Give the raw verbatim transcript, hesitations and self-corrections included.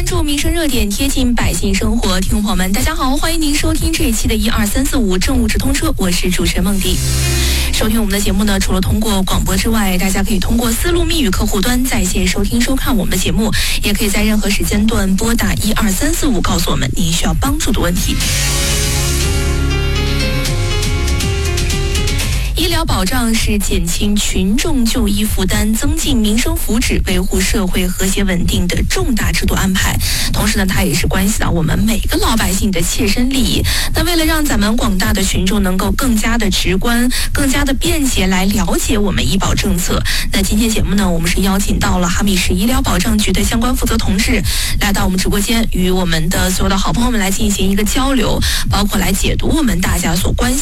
关注民生热点，贴近百姓生活。听众朋友们，大家好，欢迎您收听这一期的一二三四五政务直通车，我是主持人孟迪。收听我们的节目呢，除了通过广播之外，大家可以通过思路密语客户端在线收听收看我们的节目，也可以在任何时间段拨打一二三四五，告诉我们您需要帮助的问题。医疗保障是减轻群众就医负担、增进民生福祉、维护社会和谐稳定的重大制度安排。同时呢，它也是关系到我们每个老百姓的切身利益。那为了让咱们广大的群众能够更加的直观、更加的便捷来了解我们医保政策，那今天节目呢，我们是邀请到了哈密市医疗保障局的相关负责同志来到我们直播间，与我们的所有的好朋友们来进行一个交流，包括来解读我们大家所关心